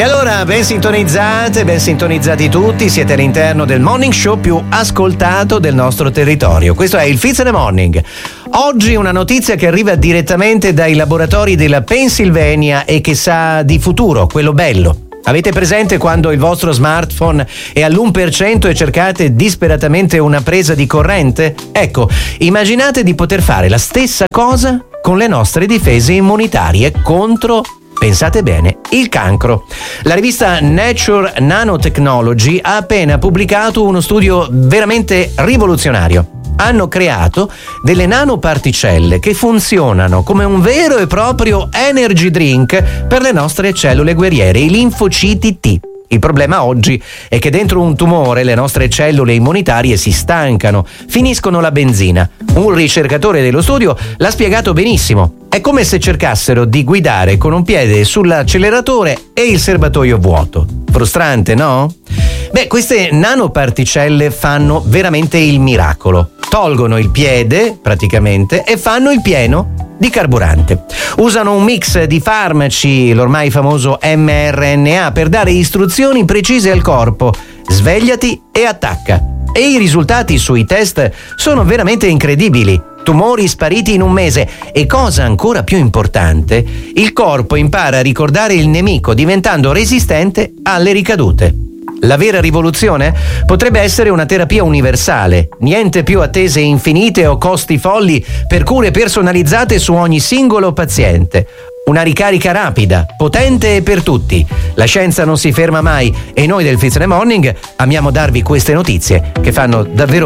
E allora, ben sintonizzate, ben sintonizzati tutti, siete all'interno del morning show più ascoltato del nostro territorio. Questo è il Fizz in the Morning. Oggi una notizia che arriva direttamente dai laboratori della Pennsylvania e che sa di futuro, quello bello. Avete presente quando il vostro smartphone è all'1% e cercate disperatamente una presa di corrente? Ecco, immaginate di poter fare la stessa cosa con le nostre difese immunitarie contro, pensate bene, il cancro. La rivista Nature Nanotechnology ha appena pubblicato uno studio veramente rivoluzionario. Hanno creato delle nanoparticelle che funzionano come un vero e proprio energy drink per le nostre cellule guerriere, i linfociti T. Il problema oggi è che dentro un tumore le nostre cellule immunitarie si stancano, finiscono la benzina. Un ricercatore dello studio l'ha spiegato benissimo. È come se cercassero di guidare con un piede sull'acceleratore e il serbatoio vuoto. Frustrante, no? Beh, queste nanoparticelle fanno veramente il miracolo. Tolgono il piede, praticamente, e fanno il pieno di carburante. Usano un mix di farmaci, l'ormai famoso mRNA, per dare istruzioni precise al corpo. Svegliati e attacca. E i risultati sui test sono veramente incredibili. Tumori spariti in un mese e, cosa ancora più importante, il corpo impara a ricordare il nemico diventando resistente alle ricadute. La vera rivoluzione potrebbe essere una terapia universale, niente più attese infinite o costi folli per cure personalizzate su ogni singolo paziente. Una ricarica rapida, potente e per tutti. La scienza non si ferma mai e noi del Fizz in the Morning amiamo darvi queste notizie che fanno davvero